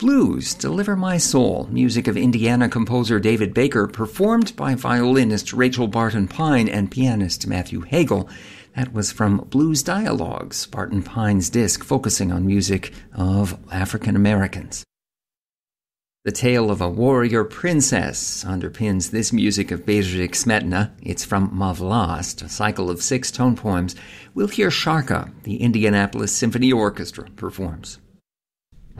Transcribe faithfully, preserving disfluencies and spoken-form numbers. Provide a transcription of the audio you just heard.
Blues, Deliver My Soul, music of Indiana composer David Baker, performed by violinist Rachel Barton Pine and pianist Matthew Hagel. That was from Blues Dialogues, Barton Pine's disc focusing on music of African Americans. The tale of a warrior princess underpins this music of Bedřich Smetana. It's from Mavlast, a cycle of six tone poems. We'll hear Sharka, the Indianapolis Symphony Orchestra, performs.